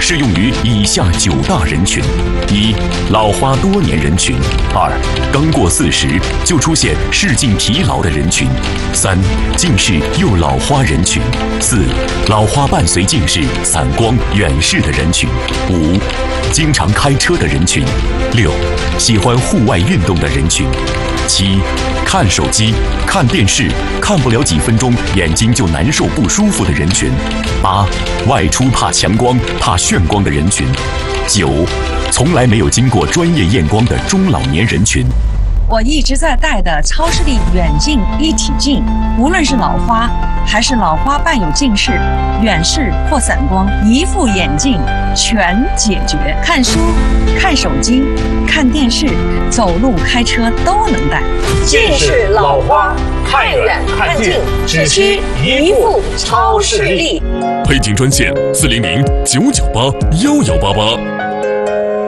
适用于以下9大人群：一、老花多年人群；二、刚过40就出现视近疲劳的人群；三、近视又老花人群；四、老花伴随近视、散光、远视的人群；五、经常开车的人群；六、喜欢户外运动的人群；七、看手机、看电视看不了几分钟眼睛就难受不舒服的人群；八、外出怕强光、怕眩光的人群；九、从来没有经过专业验光的中老年人群。 我一直在戴的超视力远近一体镜，无论是老花还是老花伴有近视、远视或散光，一副眼镜全解决。看书、看手机、看电视、走路、开车都能戴。 近视、老花，看远看近，只需一副超视力。 配镜专线：400-998-1188。